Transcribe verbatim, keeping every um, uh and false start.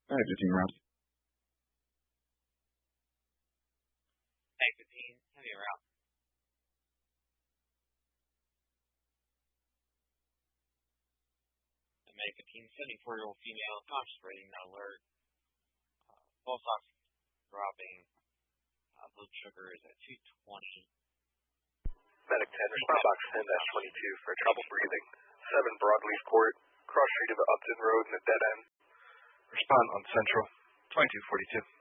All right, fifteen rounds. Hey, fifteen, heavy round. May fifteen, seventy-four-year-old female, conscious breathing, not alert. Uh, pulse ox dropping. Uh, blood sugar is at two twenty. Medic ten, respond box ten dash twenty-two for trouble breathing. seven Broadleaf Court, cross street of Upton Road and a dead end. Respond on Central, twenty-two forty-two.